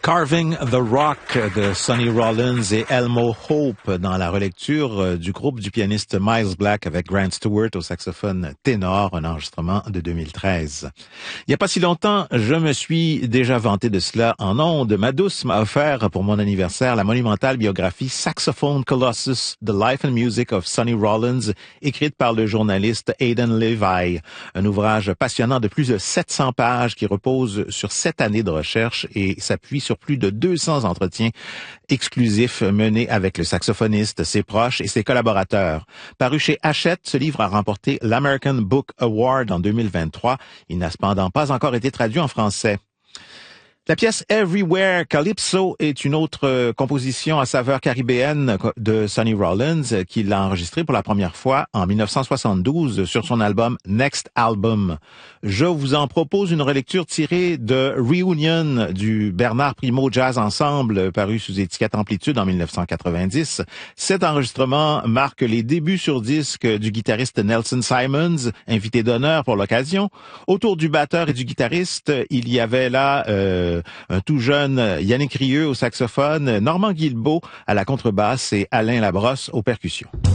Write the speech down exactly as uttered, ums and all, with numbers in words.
Carving the Rock de Sonny Rollins et Elmo Hope dans la relecture du groupe du pianiste Miles Black avec Grant Stewart au saxophone ténor, un enregistrement de deux mille treize. Il n'y a pas si longtemps, je me suis déjà vanté de cela en ondes. Ma douce m'a offert pour mon anniversaire la monumentale biographie Saxophone Colossus, The Life and Music of Sonny Rollins, écrite par le journaliste Aidan Levi. Un ouvrage passionnant de plus de sept cents pages qui repose sur sept années de recherche et s'appuie sur plus de deux cents entretiens exclusifs menés avec le saxophoniste, ses proches et ses collaborateurs. Paru chez Hachette, ce livre a remporté l'American Book Award en deux mille vingt-trois. Il n'a cependant pas encore été traduit en français. La pièce Everywhere Calypso est une autre composition à saveur caribéenne de Sonny Rollins qu'il a enregistrée pour la première fois en dix-neuf cent soixante-douze sur son album Next Album. Je vous en propose une relecture tirée de Reunion du Bernard Primo Jazz Ensemble paru sous étiquette Amplitude en dix-neuf cent quatre-vingt-dix. Cet enregistrement marque les débuts sur disque du guitariste Nelson Simons, invité d'honneur pour l'occasion. Autour du batteur et du guitariste, il y avait là euh, un tout jeune Yannick Rieu au saxophone, Normand Guilbeault à la contrebasse et Alain Labrosse aux percussions.